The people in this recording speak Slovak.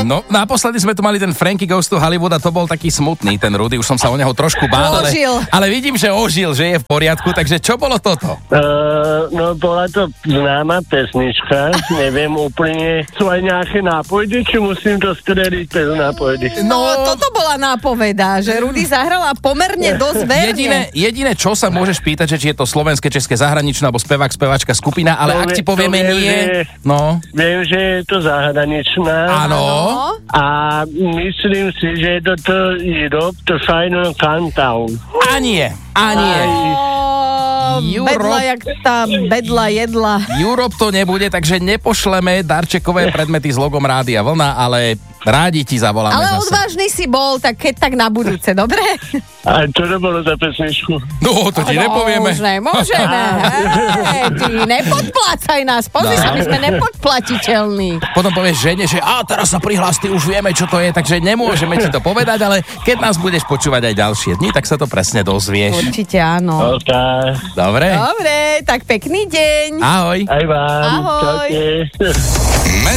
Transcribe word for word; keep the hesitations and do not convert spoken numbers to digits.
No, naposledy sme tu mali ten Frankie Goes to Hollywood a to bol taký smutný, ten Rudy, už som sa o neho trošku bál, ale, ale vidím, že ožil, že je v poriadku, takže čo bolo toto? Uh, no, bola to známa pesnička, neviem úplne, sú aj nejaké nápojdy, či musím to streliť bez nápojdy? No, toto bola nápoveda, že Rudy zahrala pomerne dosť verne. Jediné, jediné, čo sa môžeš pýtať, že či je to slovenské, české, zahraničné, alebo spevák, speváčka, skupina, ale to ak vie, ti povieme viem, nie, že, no. Viem, že je to zahraničná. Áno. A myslím si, že je to to Europe, to Final Countdown. A nie, a nie. Europe. Bedla, jak tá bedla jedla. Europe to nebude, takže nepošleme darčekové predmety s logom Rádia Vlna, ale rádi ti zavoláme ale zase. Ale odvážny si bol, tak keď tak na budúce, dobre? A čo to bolo za pesničku? No, to ti no, nepovieme. Už nemôžeme. Hej, ty nepodplácaj nás, pozri sa, my sme nepodplatiteľní. Potom povieš žene, že a teraz sa prihlás, ty už vieme, čo to je, takže nemôžeme ti to povedať, ale keď nás budeš počúvať aj ďalšie dni, tak sa to presne dozvieš. Určite áno. Okay. Dobre? Dobre, tak pekný deň. Ahoj. Aj vám. Ahoj. Čaute.